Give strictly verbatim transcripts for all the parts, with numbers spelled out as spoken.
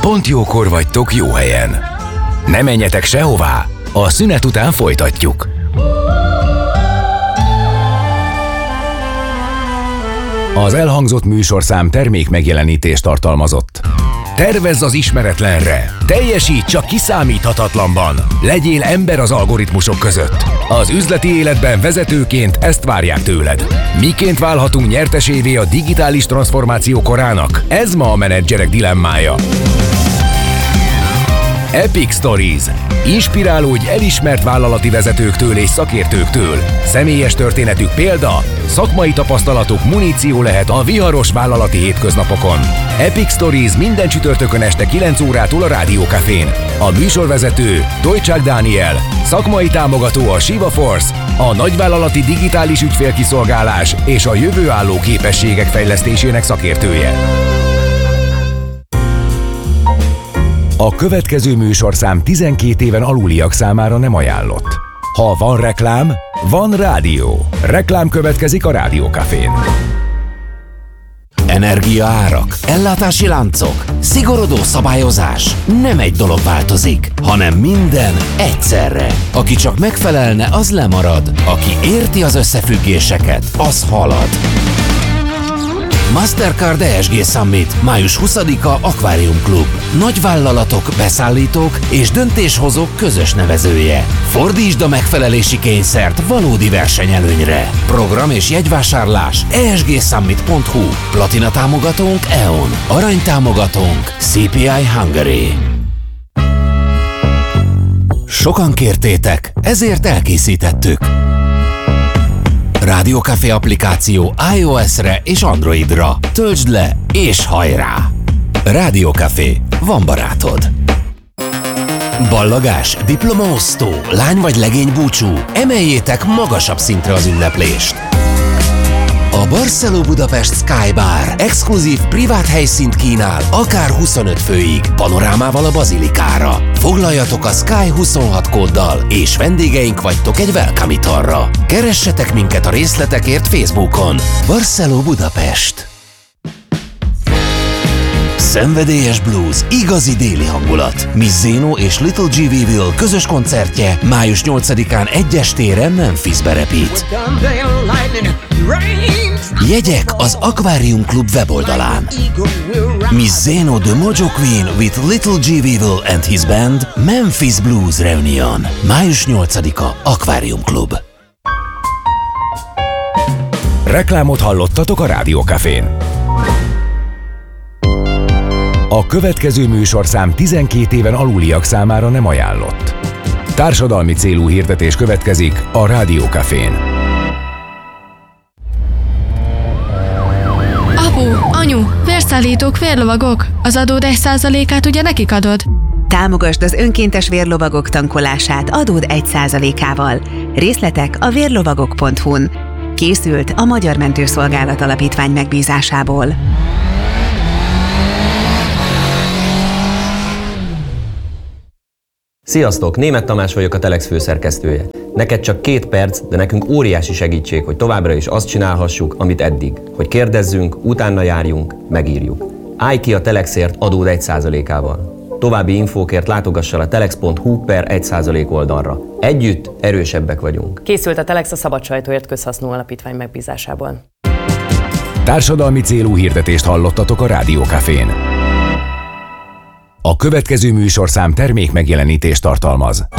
Pont jókor vagytok jó helyen. Ne menjetek sehová, a szünet után folytatjuk. Az elhangzott műsorszám termék megjelenítést tartalmazott. Tervezz az ismeretlenre, teljesíts csak kiszámíthatatlanban, legyél ember az algoritmusok között. Az üzleti életben vezetőként ezt várják tőled. Miként válhatunk nyertesévé a digitális transformáció korának? Ez ma a menedzserek dilemmája. Epic Stories. Inspirálódj elismert vállalati vezetőktől és szakértőktől. Személyes történetük példa, szakmai tapasztalatuk muníció lehet a viharos vállalati hétköznapokon. Epic Stories minden csütörtökön este kilenc órától a Rádió Cafén. A műsorvezető Dojcsák Dániel, szakmai támogató a Shiva Force, a nagyvállalati digitális ügyfélkiszolgálás és a jövőálló képességek fejlesztésének szakértője. A következő műsorszám tizenkét éven aluliak számára nem ajánlott. Ha van reklám, van rádió. Reklám következik a Rádió Cafén. Energiaárak, ellátási láncok, szigorodó szabályozás. Nem egy dolog változik, hanem minden egyszerre. Aki csak megfelelne, az lemarad. Aki érti az összefüggéseket, az halad. Mastercard e es gé Summit, május huszadika Aquarium Club. Nagyvállalatok, beszállítók és döntéshozók közös nevezője. Fordítsd a megfelelési kényszert valódi versenyelőnyre. Program és jegyvásárlás e es gé summit pont hu. Platina támogatónk e on. Arany támogatónk cé pé i Hungary. Sokan kértétek, ezért elkészítettük. Rádió Café applikáció iOS-re és Androidra. Töltsd le és hajrá! Rádió Café, van barátod. Ballagás, diplomaosztó, lány vagy legény búcsú. Emeljétek magasabb szintre az ünneplést. A Barceló Budapest Sky Bar exkluzív privát helyszínt kínál, akár huszonöt főig, panorámával a bazilikára. Foglaljatok a Sky huszonhat kóddal, és vendégeink vagytok egy welcome italra. Keressetek minket a részletekért Facebookon. Barceló Budapest. Szenvedélyes blues, igazi déli hangulat. Miss Zeno és Little G. Weevil közös koncertje május nyolcadikán egy estére Memphisbe repít. Jegyek az Aquarium Club weboldalán. Miss Zeno the Mojo Queen with Little G. Weevil and his band Memphis Blues Reunion. május nyolcadika Aquarium Club. Reklámot hallottatok a Rádió Cafén. A következő műsorszám tizenkét éven aluliak számára nem ajánlott. Társadalmi célú hirdetés következik a Rádió Cafén. Apu, anyu, vérszállítók, vérlovagok. Az adód egy százalékát ugye nekik adod? Támogasd az önkéntes vérlovagok tankolását adód egy százalékával. Részletek a vérlovagok pont hu-n. Készült a Magyar Mentőszolgálat Alapítvány megbízásából. Sziasztok! Németh Tamás vagyok, a Telex főszerkesztője. Neked csak két perc, de nekünk óriási segítség, hogy továbbra is azt csinálhassuk, amit eddig. Hogy kérdezzünk, utána járjunk, megírjuk. Állj ki a Telexért adód egy százalékával. További infókért látogass el a telex pont hu per egy százalék oldalra. Együtt erősebbek vagyunk. Készült a Telex a Szabad Sajtóért Közhasznú Alapítvány megbízásából. Társadalmi célú hirdetést hallottatok a Rádió Cafén. A következő műsorszám termék megjelenítést tartalmaz.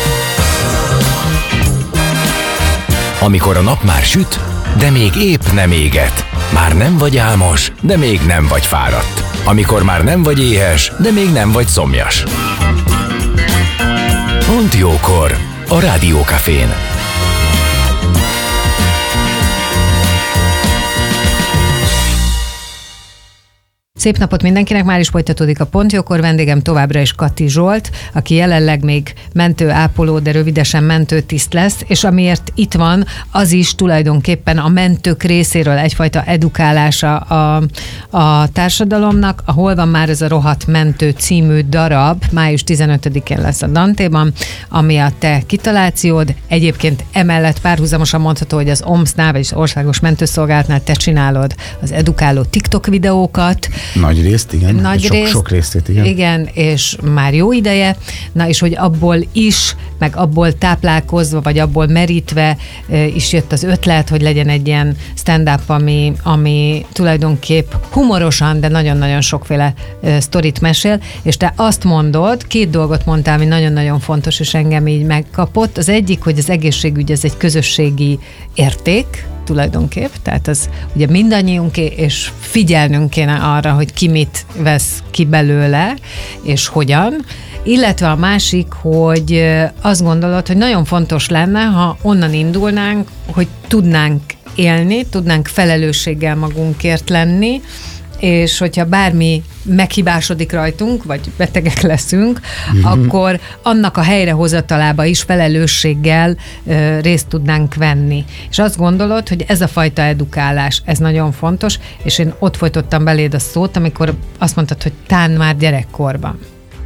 Amikor a nap már süt, de még épp nem éget. Már nem vagy álmos, de még nem vagy fáradt. Amikor már nem vagy éhes, de még nem vagy szomjas. Pont jókor a Rádió Cafén. Szép napot mindenkinek, már is folytatódik a Pont Jókor, vendégem továbbra is Kati Zsolt, aki jelenleg még mentő ápoló, de rövidesen mentőtiszt lesz, és amiért itt van, az is tulajdonképpen a mentők részéről egyfajta edukálása a, a társadalomnak. A Hol van már ez a rohadt mentő című darab, május tizenötödikén lesz a Dantéban, ami a te kitalációd. Egyébként emellett párhuzamosan mondható, hogy az o em es-nál, vagyis Országos Mentőszolgálatnál te csinálod az edukáló TikTok videókat, Nagy részt, igen. Nagy sok, részt, sok részét, igen. Igen, és már jó ideje, na és hogy abból is, meg abból táplálkozva, vagy abból merítve is jött az ötlet, hogy legyen egy ilyen stand-up, ami, ami tulajdonképp humorosan, de nagyon-nagyon sokféle sztorit mesél, és te azt mondod, két dolgot mondtál, ami nagyon-nagyon fontos, és engem így megkapott. Az egyik, hogy az egészségügy ez egy közösségi érték, tulajdonképp, tehát az ugye mindannyiunké, és figyelnünk kéne arra, hogy ki mit vesz ki belőle, és hogyan. Illetve a másik, hogy azt gondolod, hogy nagyon fontos lenne, ha onnan indulnánk, hogy tudnánk élni, tudnánk felelősséggel magunkért lenni, és hogyha bármi meghibásodik rajtunk, vagy betegek leszünk, mm-hmm. akkor annak a helyrehozatalába is felelősséggel ö, részt tudnánk venni. És azt gondolod, hogy ez a fajta edukálás, ez nagyon fontos, és én ott folytottam beléd a szót, amikor azt mondtad, hogy tán már gyerekkorban.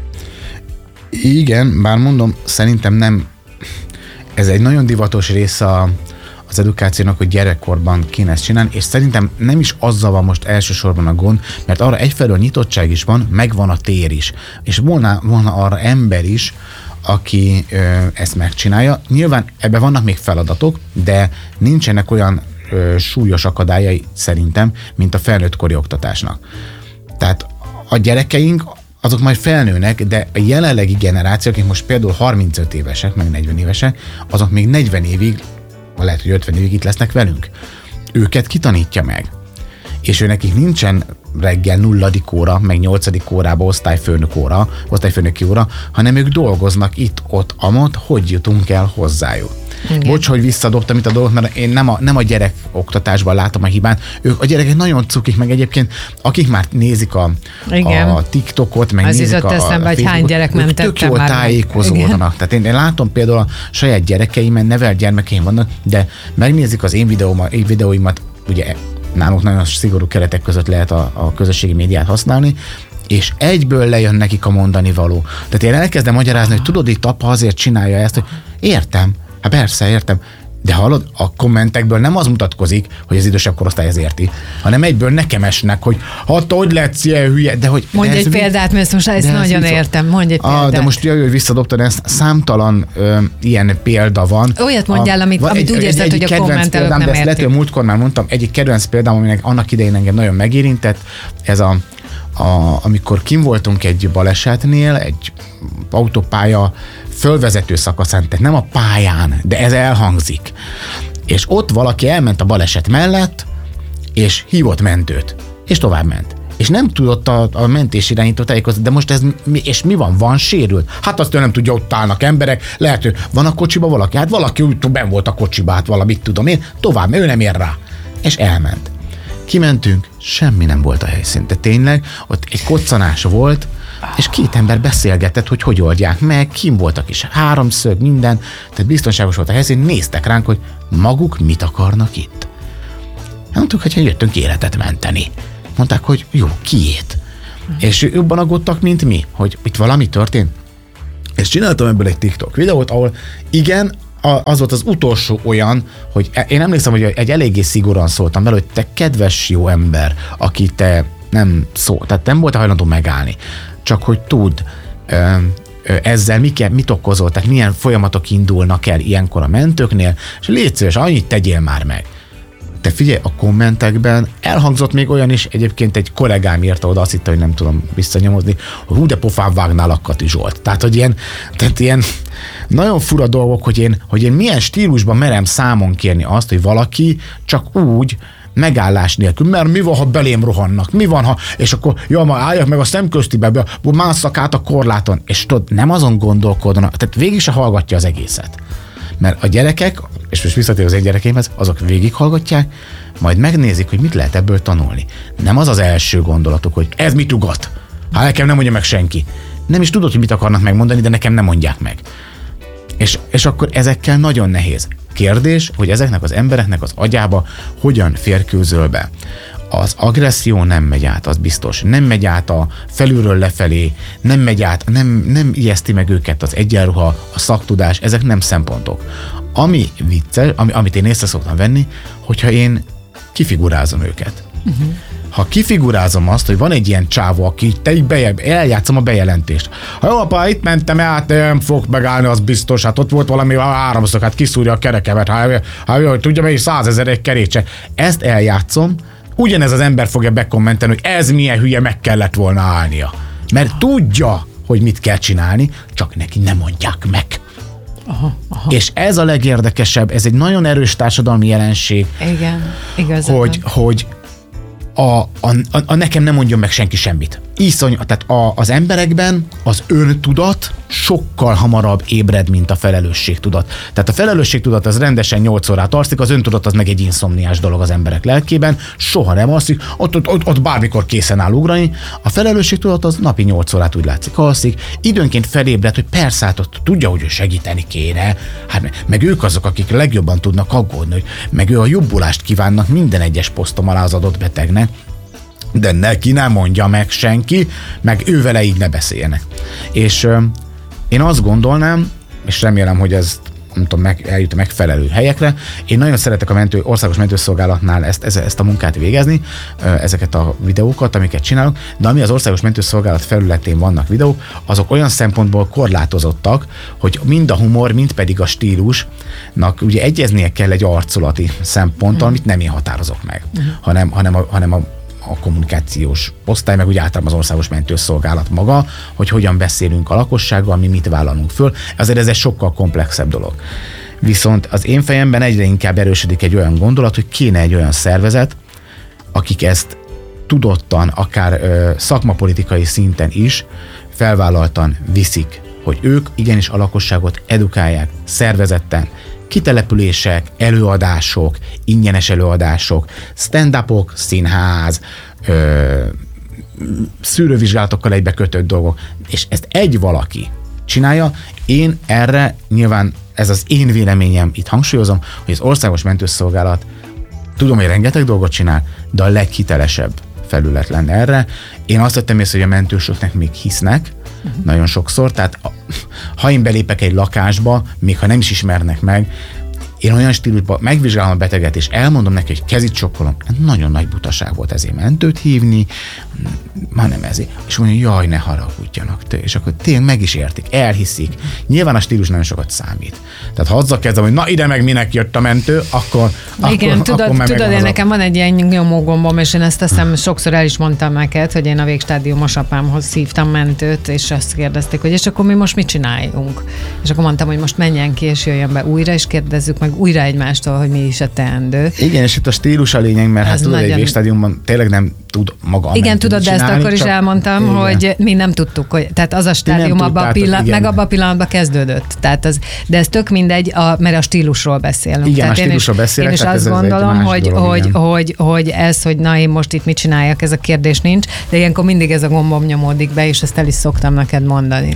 Igen, bár mondom, szerintem nem, ez egy nagyon divatos része a az edukációnak, hogy gyerekkorban kéne ezt csinálni, és szerintem nem is azzal van most elsősorban a gond, mert arra egyfelől nyitottság is van, megvan a tér is. És volna, volna arra ember is, aki ö, ezt megcsinálja. Nyilván ebben vannak még feladatok, de nincsenek olyan ö, súlyos akadályai szerintem, mint a felnőttkori oktatásnak. Tehát a gyerekeink azok majd felnőnek, de a jelenlegi generációk, akik most például harmincöt évesek, meg negyven évesek, azok még negyven évig, lehet, hogy ötven évig itt lesznek velünk. Őket kitanítja meg. És ő nekik nincsen reggel nulladik óra, meg nyolcadik órába osztályfőnök óra, osztályfőnöki óra, hanem ők dolgoznak itt, ott, amott, hogy jutunk el hozzájuk. Igen. Bocs, hogy visszadobtam itt a dolgot, mert én nem a, nem a gyerek oktatásban látom a hibát. Ők, a gyerekek nagyon cukik, meg egyébként, akik már nézik a, a TikTokot, meg az nézik a, a eszembe, hogy hány gyerek mentettem tök jól tájékozódnak. Tehát én, én látom például a saját gyerekeimen, nevelt gyermekeim vannak, de megnézik az én, videóma, én videóimat, ugye nálunk nagyon szigorú keretek között lehet a, a közösségi médiát használni, és egyből lejön nekik a mondani való. Tehát én elkezdem magyarázni, hogy tudod, itt apa azért csinálja ezt, hogy értem, hát persze, értem, de hallod, a kommentekből nem az mutatkozik, hogy az idősebb korosztály ez érti, hanem egyből nekem esnek, hogy hát hogy lehetsz ilyen hülye, de hogy... Mondj egy példát, mert most ezt nagyon értem, mondj egy példát. Ah, de most jaj, hogy visszadobtad ezt, számtalan ö, ilyen példa van. Olyat mondjál, a, amit, amit egy, úgy érzed, hogy a kommentelők nem értik. Lehet, hogy múltkor már mondtam, egyik kedvenc példám, aminek annak idején engem nagyon megérintett, ez a, a amikor kim voltunk egy balesetnél, egy autópálya fölvezető szakaszán, tehát nem a pályán, de ez elhangzik. És ott valaki elment a baleset mellett, és hívott mentőt, és tovább ment. És nem tudott a, a mentés irányító tájékozni, de most ez mi, és mi van? Van sérült? Hát azt ő nem tudja, ott állnak emberek, lehet, hogy van a kocsiba valaki, hát valaki úgy benn volt a kocsiba, hát valamit tudom én, tovább, mert ő nem ér rá. És elment. Kimentünk, semmi nem volt a helyszín. De tényleg ott egy koccanás volt, és két ember beszélgetett, hogy hogy oldják meg, kim voltak is, háromszög, minden, tehát biztonságos volt a helyszín, néztek ránk, hogy maguk mit akarnak itt. Mondtuk, hogy jöttünk életet menteni. Mondták, hogy jó, kiét. Mm. És jobban aggódtak, mint mi, hogy itt valami történt. És csináltam ebből egy TikTok videót, ahol igen, az volt az utolsó olyan, hogy én emlékszem, hogy egy eléggé szigorúan szóltam bele, hogy te kedves jó ember, aki te nem szól, tehát nem volt hajlandó megállni. Csak hogy tud ö, ö, ezzel mi kell, mit okozol, tehát milyen folyamatok indulnak el ilyenkor a mentőknél, és légy szíves, annyit tegyél már meg. Te figyelj, a kommentekben elhangzott még olyan is, egyébként egy kollégám írta oda, azt hitte, hogy nem tudom visszanyomozni, hogy hú, de pofán vágnál a Kati Zsolt. Tehát, hogy ilyen, tehát ilyen nagyon fura dolgok, hogy én, hogy én milyen stílusban merem számon kérni azt, hogy valaki csak úgy megállás nélkül, mert mi van, ha belém rohannak, mi van, ha, és akkor jó, ma álljak meg a szemköztibe, másszak át a korláton, és tudod, nem azon gondolkodnak, tehát végig se hallgatja az egészet. Mert a gyerekek, és most visszatér az én gyerekeimhez, azok végighallgatják, majd megnézik, hogy mit lehet ebből tanulni. Nem az az első gondolatuk, hogy ez mit ugat. Hát nekem nem mondja meg senki. Nem is tudod, hogy mit akarnak megmondani, de nekem nem mondják meg. És, és akkor ezekkel nagyon nehéz. Kérdés, hogy ezeknek az embereknek az agyába hogyan férkőzöl be. Az agresszió nem megy át, az biztos. Nem megy át a felülről lefelé, nem megy át, nem, nem ijeszti meg őket az egyenruha, a szaktudás, ezek nem szempontok. Ami vicces, ami, amit én észre szoktam venni, hogyha én kifigurázom őket. Uh-huh. ha kifigurázom azt, hogy van egy ilyen csávó, aki te így beje, eljátszom a bejelentést. Ha jó, apa, itt mentem, hát nem fog megállni, az biztos, hát ott volt valami háromszor, hát kiszúrja a kerekemet, hát, hát jó, tudja, melyik százezer egy kerékse. Ezt eljátszom, ugyanez az ember fogja bekommentelni, hogy ez milyen hülye, meg kellett volna állnia. Mert tudja, hogy mit kell csinálni, csak neki nem mondják meg. Aha, aha. És ez a legérdekesebb, ez egy nagyon erős társadalmi jelenség. Igen, igazán. Hogy, hogy a, a, a, a nekem nem mondjon meg senki semmit. Iszony, tehát a, az emberekben az öntudat sokkal hamarabb ébred, mint a felelősségtudat. Tehát a felelősségtudat az rendesen nyolc órát alszik, az öntudat az meg egy inszomniás dolog az emberek lelkében, soha nem alszik, ott, ott, ott, ott bármikor készen áll ugrani. A felelősségtudat az napi nyolc órát úgy látszik alszik, időnként felébred, hogy persze, hát ott tudja, hogy ő segíteni kéne, hát meg ők azok, akik legjobban tudnak aggódni, hogy meg ő a jobbulást kívánnak minden egyes posztom alá az adott betegnek, de neki nem mondja meg senki, meg ő vele így ne beszéljenek. És ö, én azt gondolnám, és remélem, hogy ez nem tudom, meg, eljut a megfelelő helyekre. Én nagyon szeretek a mentő, országos mentőszolgálatnál ezt, ezt a munkát végezni, ezeket a videókat, amiket csinálok, de ami az országos mentőszolgálat felületén vannak videók, azok olyan szempontból korlátozottak, hogy mind a humor, mind pedig a stílusnak ugye egyeznie kell egy arculati szemponttal, amit nem én határozok meg, uh-huh. hanem, hanem, a, hanem a a kommunikációs osztály, meg úgy általában az országos mentőszolgálat maga, hogy hogyan beszélünk a lakossággal, mi mit vállalunk föl. Azért ez egy sokkal komplexebb dolog. Viszont az én fejemben egyre inkább erősödik egy olyan gondolat, hogy kéne egy olyan szervezet, akik ezt tudottan, akár ö, szakmapolitikai szinten is felvállaltan viszik, hogy ők igenis a lakosságot edukálják szervezetten, kitelepülések, előadások, ingyenes előadások, stand-upok, színház, ö, szűrővizsgálatokkal egybekötött dolgok, és ezt egy valaki csinálja. Én erre nyilván, ez az én véleményem, itt hangsúlyozom, hogy az országos mentőszolgálat tudom, hogy rengeteg dolgot csinál, de a leghitelesebb felület lenne erre. Én azt vettem észre, hogy a mentősöknek még hisznek, uh-huh. nagyon sokszor, tehát ha én belépek egy lakásba, még ha nem is ismernek meg, én olyan stílusban megvizsgálom a beteget, és elmondom neki, hogy kezit csokkolom. Nagyon nagy butaság volt ezért mentőt hívni, már nem ezért. És mondja, jaj, ne haragudjanak. És akkor tényleg meg is értik, elhiszik. Nyilván a stílus nagyon sokat számít. Tehát ha azzal kezdem, hogy na ide meg minek jött a mentő, akkor igen, akkor, tudod, akkor tudod én nekem van egy ilyen nyomógombom, és én ezt aztán sokszor el is mondtam neked, hogy én a végstádiumos apámhoz hívtam mentőt, és azt kérdezték, hogy és akkor mi most mit csináljunk? És akkor mondtam, hogy most menjen ki, és jöjjön be újra, és kérdezzük meg újra egymástól, hogy mi is a teendő. Igen, és itt a stílus a lényeg, mert hát tudod, nagyon... egy végstádiumban tényleg nem tud maga a igen, tudod, de ezt akkor is elmondtam, igen. hogy mi nem tudtuk, hogy, tehát az a stádium abban a pillanat, meg abban a pillanatban kezdődött. Tehát az, de ez tök mindegy, a, mert a stílusról beszélünk. Igen, tehát a stílusról én is, beszélek. Én is azt gondolom, hogy, dolog, hogy, hogy, hogy ez, hogy na én most itt mit csináljak, ez a kérdés nincs, de ilyenkor mindig ez a gombom nyomódik be, és ezt el is szoktam neked mondani.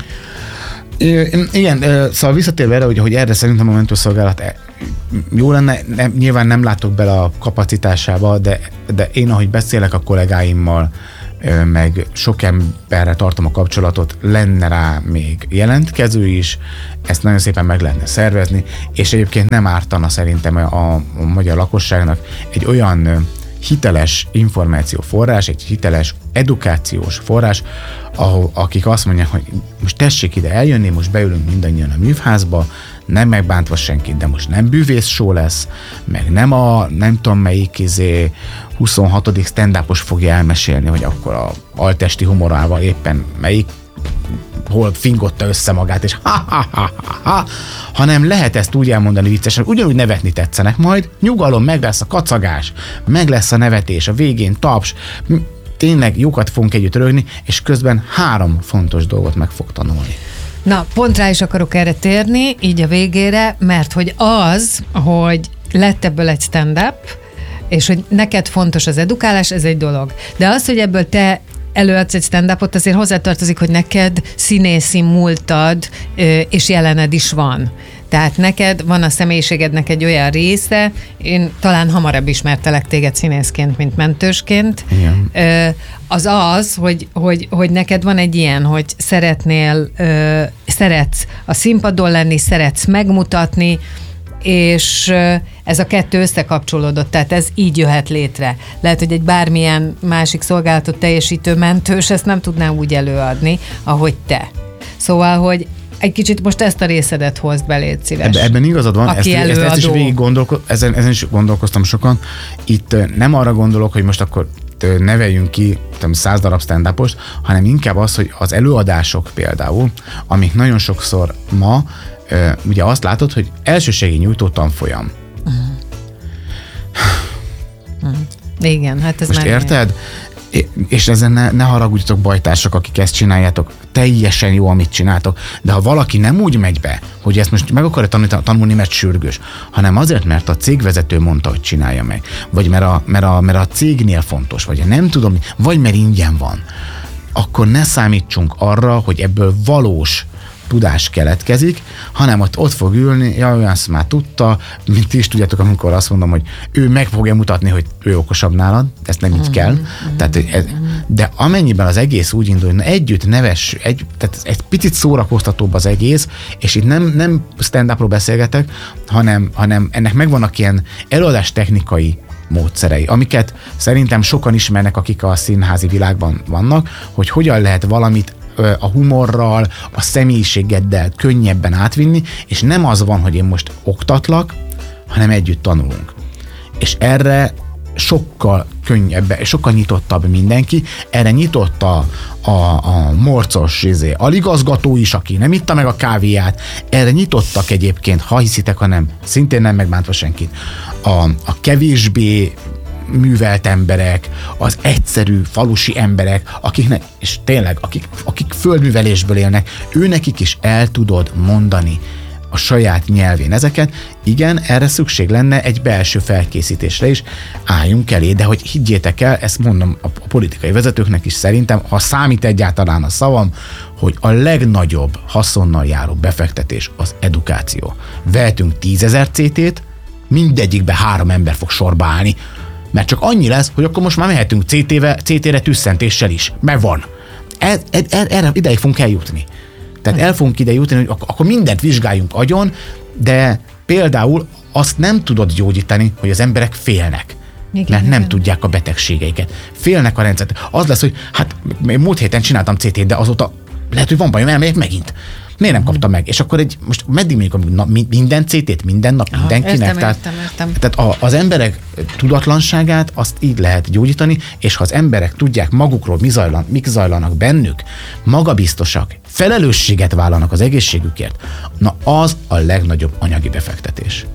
Igen, szóval visszatérve erre, hogy, hogy erre szerintem a mentőszolgálat jó lenne, nem, nyilván nem látok bele a kapacitásába, de, de én, ahogy beszélek a kollégáimmal, meg sok emberre tartom a kapcsolatot, lenne rá még jelentkező is, ezt nagyon szépen meg lehetne szervezni, és egyébként nem ártana szerintem a, a magyar lakosságnak egy olyan hiteles információforrás, egy hiteles edukációs forrás, ahol, akik azt mondják, hogy most tessék ide eljönni, most beülünk mindannyian a művházba, nem megbántva senkit, de most nem bűvész show lesz, meg nem a nem tudom melyik izé, huszonhatodik stand-upos fogja elmesélni, hogy akkor a altesti humorával éppen melyik hol fingotta össze magát, és ha, ha, ha, ha, ha, hanem lehet ezt úgy elmondani viccesen, ugyanúgy nevetni tetszenek majd, nyugalom, meg lesz a kacagás, meg lesz a nevetés, a végén taps, tényleg jókat fogunk együtt rögni, és közben három fontos dolgot meg fog tanulni. Na, pont rá is akarok erre térni, így a végére, mert hogy az, hogy lett ebből egy stand-up, és hogy neked fontos az edukálás, ez egy dolog. De az, hogy ebből te előadsz egy stand-upot, azért hozzátartozik, hogy neked színészi múltad és jelened is van. Tehát neked van a személyiségednek egy olyan része, én talán hamarabb ismertelek téged színészként, mint mentősként. Igen. Az az, hogy, hogy, hogy neked van egy ilyen, hogy szeretnél, szeretsz a színpadon lenni, szeretsz megmutatni, és ez a kettő összekapcsolódott, tehát ez így jöhet létre. Lehet, hogy egy bármilyen másik szolgálatot teljesítő mentős ezt nem tudná úgy előadni, ahogy te. Szóval, hogy egy kicsit most ezt a részedet hozd be, légy szíves. Ebben, ebben igazad van, ezt, ezt, ezt is végig gondolko- ezen, ezen is gondolkoztam sokan. Itt nem arra gondolok, hogy most akkor neveljünk ki száz darab stand-upost, hanem inkább az, hogy az előadások például, amik nagyon sokszor ma, ugye azt látod, hogy elsőségi nyújtó tanfolyam. Uh-huh. Uh-huh. Igen, hát ez most már... érted? És ezen ne, ne haragudjatok, bajtársak, akik ezt csináljátok, teljesen jó, amit csináltok, de ha valaki nem úgy megy be, hogy ezt most meg akarja tanulni, tanulni, mert sürgős, hanem azért, mert a cégvezető mondta, hogy csinálja meg, vagy mert a, mert a, mert a cégnél fontos, vagy nem tudom, vagy mert ingyen van, akkor ne számítsunk arra, hogy ebből valós tudás keletkezik, hanem ott, ott fog ülni, ja, olyan azt már tudta, mint ti is tudjátok, amikor azt mondom, hogy ő meg fogja mutatni, hogy ő okosabb nálad, ezt nem így kell. Mm-hmm. Tehát, ez, de amennyiben az egész úgy indul, hogy együtt neves, egy, tehát egy picit szórakoztatóbb az egész, és itt nem, nem stand-upról beszélgetek, hanem, hanem ennek megvannak ilyen előadás technikai módszerei, amiket szerintem sokan ismernek, akik a színházi világban vannak, hogy hogyan lehet valamit a humorral, a személyiségeddel könnyebben átvinni, és nem az van, hogy én most oktatlak, hanem együtt tanulunk. És erre sokkal könnyebb, sokkal nyitottabb mindenki, erre nyitott a, a, a morcos izé, aligazgató is, aki nem itta meg a kávéját, erre nyitottak egyébként, ha hiszitek, hanem szintén nem megbántva senkit, a, a kevésbé művelt emberek, az egyszerű falusi emberek, akiknek, és tényleg, akik, akik földművelésből élnek, őnekik is el tudod mondani a saját nyelvén ezeket. Igen, erre szükség lenne egy belső felkészítésre is, álljunk elé, de hogy higgyétek el, ezt mondom a politikai vezetőknek is szerintem, ha számít egyáltalán a szavam, hogy a legnagyobb haszonnal járó befektetés az edukáció. Vehetünk tízezer cé té-t, mindegyikbe három ember fog sorba állni, mert csak annyi lesz, hogy akkor most már mehetünk cé té-re tüsszentéssel is, mert van. Er, er, er, erre ideig fogunk eljutni. Tehát el fogunk ide jutni, hogy akkor mindent vizsgáljunk agyon, de például azt nem tudod gyógyítani, hogy az emberek félnek. Igen, mert nem igen. tudják a betegségeiket. Félnek a rendszert. Az lesz, hogy hát múlt héten csináltam cé té-t, de azóta lehet, hogy van bajom, elmegyek megint. Miért nem kaptam meg? És akkor egy, most meddig mondjuk na, minden cé té-t, minden nap Aha, mindenkinek? Értem, tehát értem, értem. tehát a, az emberek tudatlanságát azt így lehet gyógyítani, és ha az emberek tudják magukról, mi zajlan, mik zajlanak bennük, magabiztosak, felelősséget vállalnak az egészségükért, na az a legnagyobb anyagi befektetés.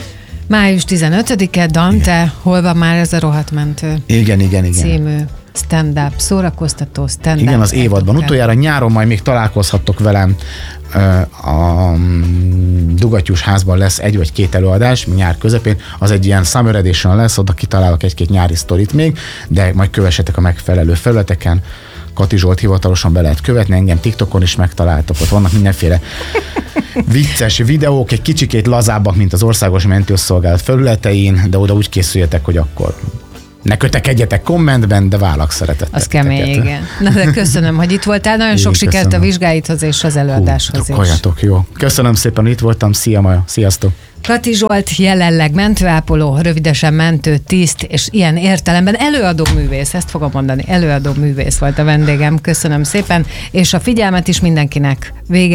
május tizenötödike, Dante, igen. Hol van már ez a rohadt mentő? Igen, igen, igen. Című stand-up, szórakoztató stand-up. Igen, az évadban. Utoljára nyáron majd még találkozhattok velem, a Dugattyús házban lesz egy vagy két előadás, nyár közepén, az egy ilyen summer edition lesz, oda kitalálok egy-két nyári sztorit még, de majd kövessetek a megfelelő felületeken. Kati Zsolt hivatalosan be lehet követni, engem TikTokon is megtaláltok, ott vannak mindenféle vicces videók, egy kicsikét lazábbak, mint az Országos Mentőszolgálat felületein, de oda úgy készüljetek, hogy akkor ne kötekedjetek kommentben, de vállak szeretettel. Az kemény, igen. Na de köszönöm, hogy itt voltál. Nagyon sok sikert köszönöm. A vizsgáidhoz és az előadáshoz. Hú, is. Jó. Köszönöm szépen, hogy itt voltam. Szia, Maja. Sziasztok. Kati Zsolt jelenleg mentőápoló, rövidesen mentő tiszt, és ilyen értelemben előadó művész, ezt fogom mondani, előadó művész volt a vendégem. Köszönöm szépen, és a figyelmet is mindenkinek. Vége